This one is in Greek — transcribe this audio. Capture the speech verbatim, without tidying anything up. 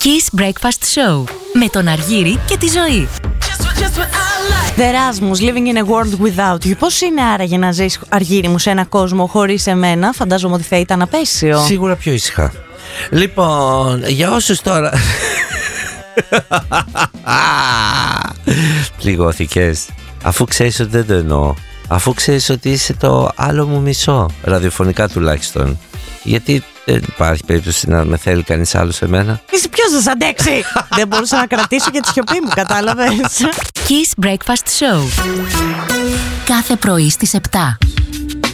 Kiss Breakfast Show με τον Αργύρη και τη Ζωή. The Erasmus, Living in a World Without You. Πώς είναι άραγε να ζεις, Αργύρη μου, σε ένα κόσμο χωρίς εμένα? Φαντάζομαι ότι θα ήταν απέσιο. Σίγουρα πιο ήσυχα. Λοιπόν, για όσους τώρα... Πληγώθηκες. Αφού ξέρεις ότι δεν το εννοώ. Αφού ξέρεις ότι είσαι το άλλο μου μισό, ραδιοφωνικά τουλάχιστον. Γιατί δεν υπάρχει περίπτωση να με θέλει κανείς άλλο σε μένα? Είσαι ποιος θα σ' αντέξει? Δεν μπορούσα να κρατήσω και τη σιωπή μου, κατάλαβες? Kiss Breakfast Show κάθε πρωί στις επτά.